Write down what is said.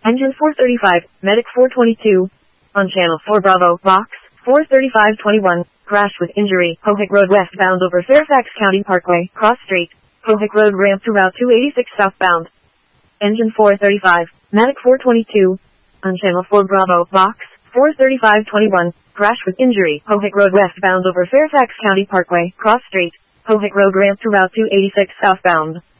Engine 435, Medic 422. On Channel 4 Bravo, Box 43521. Crash with injury, Hohick Road westbound over Fairfax County Parkway, Cross Street. Hohick Road ramp to Route 286 southbound. Engine 435, Medic 422. On Channel 4 Bravo, Box 43521. Crash with injury, Hohick Road westbound over Fairfax County Parkway, Cross Street. Hohick Road ramp to Route 286 southbound.